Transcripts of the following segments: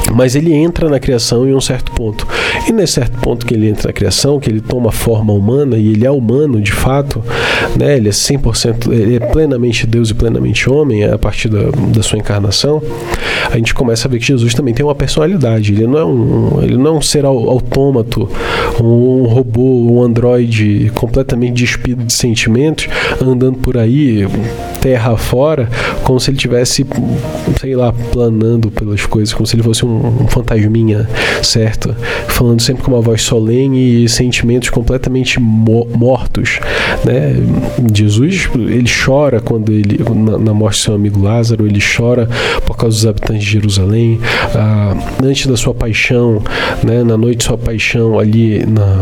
Mas ele entra na criação em um certo ponto. E nesse certo ponto que ele entra na criação, que ele toma forma humana, e ele é humano de fato, né? Ele é 100%, ele é plenamente Deus e plenamente homem, a partir da sua encarnação, a gente começa a ver que Jesus também tem uma personalidade. Ele não é um ser autômato, um robô, um androide completamente despido de sentimentos, andando por aí, terra fora, como se ele tivesse, sei lá, planando pelas coisas, como se ele fosse um fantasminha, certo? Falando sempre com uma voz solene e sentimentos completamente mortos, né? Jesus, ele chora quando na morte do seu amigo Lázaro, ele chora por causa dos habitantes de Jerusalém, antes da sua paixão, né? Na noite de sua paixão, ali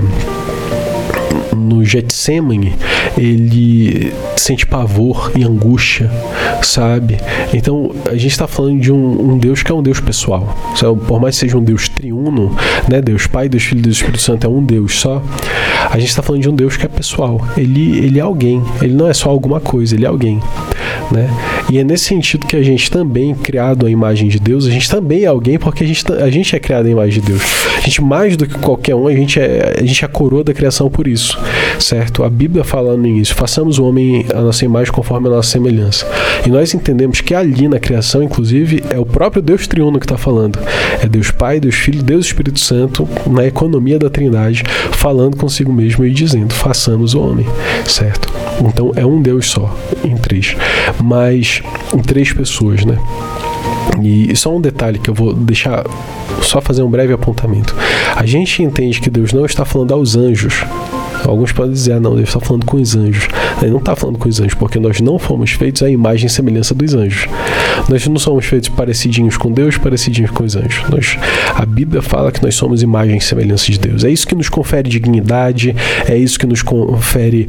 no Getsemane, ele sente pavor e angústia, sabe? Então, a gente está falando de um Deus que é um Deus pessoal. Por mais que seja um Deus triuno, né? Deus Pai, Deus Filho e Deus Espírito Santo é um Deus só. A gente está falando de um Deus que é pessoal. Ele é alguém. Ele não é só alguma coisa, ele é alguém, né? E é nesse sentido que a gente também, criado à imagem de Deus, a gente também é alguém, porque a gente é criado à imagem de Deus. A gente, mais do que qualquer um, a gente é a coroa da criação por isso, certo? A Bíblia fala no início: façamos o homem a nossa imagem conforme a nossa semelhança. E nós entendemos que ali na criação, inclusive, é o próprio Deus triuno que está falando. É Deus Pai, Deus Filho, Deus Espírito Santo, na economia da Trindade, falando consigo mesmo e dizendo: façamos o homem, certo? Então é um Deus só, em três, mas em três pessoas, né? E só um detalhe que eu vou deixar, só fazer um breve apontamento. A gente entende que Deus não está falando aos anjos. Alguns podem dizer: não, Deus está falando com os anjos. Ele não está falando com os anjos, porque nós não fomos feitos à imagem e semelhança dos anjos. Nós não somos feitos parecidinhos com Deus, parecidinhos com os anjos. A Bíblia fala que nós somos imagem e semelhança de Deus. É isso que nos confere dignidade, é isso que nos confere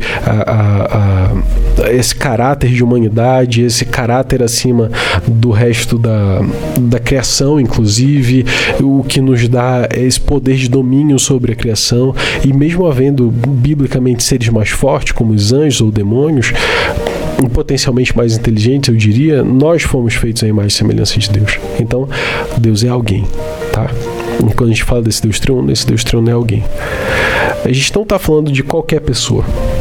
esse caráter de humanidade, esse caráter acima do resto da criação, inclusive, o que nos dá esse poder de domínio sobre a criação. E mesmo havendo biblicamente seres mais fortes, como os anjos ou demônios, potencialmente mais inteligentes, eu diria, nós fomos feitos à imagem e semelhança de Deus. Então, Deus é alguém, tá? E quando a gente fala desse Deus triuno é alguém. A gente não está falando de qualquer pessoa,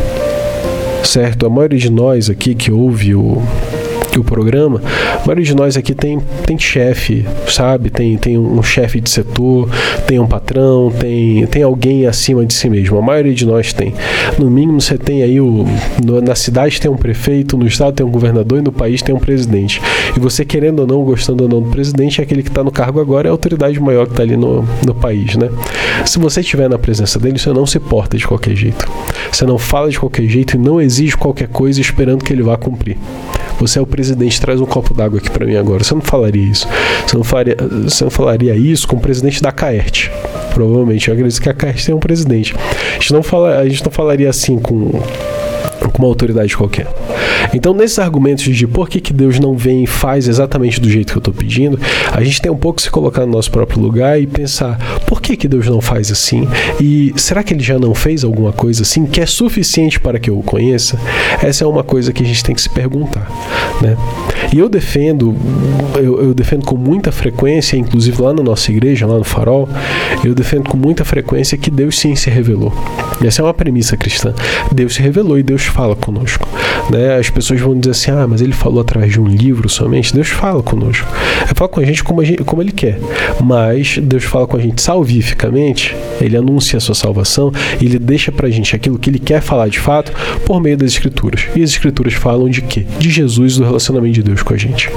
certo? A maioria de nós aqui que ouve o programa, a maioria de nós aqui tem chefe, sabe? Tem um chefe de setor, tem um patrão, tem alguém acima de si mesmo. A maioria de nós tem. No mínimo, você tem aí na cidade tem um prefeito, no estado tem um governador e no país tem um presidente. E você, querendo ou não, gostando ou não do presidente, é aquele que está no cargo agora, é a autoridade maior que está ali no país, né? Se você estiver na presença dele, você não se porta de qualquer jeito. Você não fala de qualquer jeito e não exige qualquer coisa esperando que ele vá cumprir. Você é o presidente, traz um copo d'água aqui para mim agora. Você não falaria isso. Você não falaria isso com o presidente da Caerte. Provavelmente. Eu acredito que a Caerte tem um presidente. A gente não falaria assim com uma autoridade qualquer. Então, nesses argumentos de por que Deus não vem e faz exatamente do jeito que eu estou pedindo, a gente tem um pouco que se colocar no nosso próprio lugar e pensar: por que Deus não faz assim? E será que ele já não fez alguma coisa assim que é suficiente para que eu o conheça? Essa é uma coisa que a gente tem que se perguntar, né? E eu defendo com muita frequência, inclusive lá na nossa igreja, lá no Farol, eu defendo com muita frequência que Deus sim se revelou. Essa é uma premissa cristã. Deus se revelou e Deus fala conosco, né? As pessoas vão dizer assim: mas ele falou através de um livro somente. Deus fala conosco. Ele fala com a gente como ele quer. Mas Deus fala com a gente salvificamente. Ele anuncia a sua salvação e ele deixa pra gente aquilo que ele quer falar de fato por meio das Escrituras. E as Escrituras falam de quê? De Jesus, do relacionamento de Deus com a gente.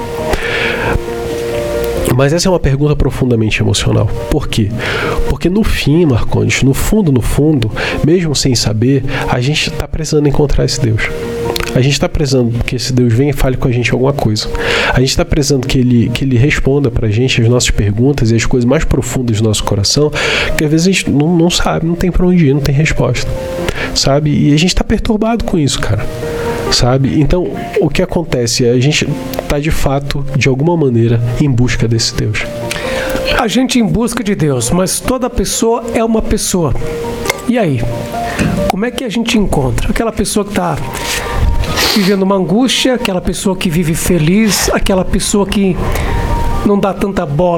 Mas essa é uma pergunta profundamente emocional. Por quê? Porque no fim, Marcondes, no fundo, mesmo sem saber, a gente está precisando encontrar esse Deus. A gente está precisando que esse Deus venha e fale com a gente alguma coisa. A gente está precisando que ele responda pra gente as nossas perguntas e as coisas mais profundas do nosso coração, que às vezes a gente não sabe, não tem pra onde ir, não tem resposta, sabe? E a gente está perturbado com isso, cara, sabe? Então, o que acontece é a gente está de fato, de alguma maneira, em busca desse Deus. A gente em busca de Deus, mas toda pessoa é uma pessoa. E aí? Como é que a gente encontra? Aquela pessoa que está vivendo uma angústia, aquela pessoa que vive feliz, aquela pessoa que não dá tanta bola